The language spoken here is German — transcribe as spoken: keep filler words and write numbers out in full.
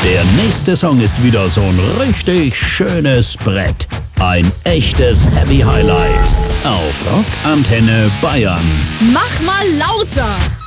Der nächste Song ist wieder so ein richtig schönes Brett. Ein echtes Heavy Highlight auf Rock Antenne Bayern. Mach mal lauter!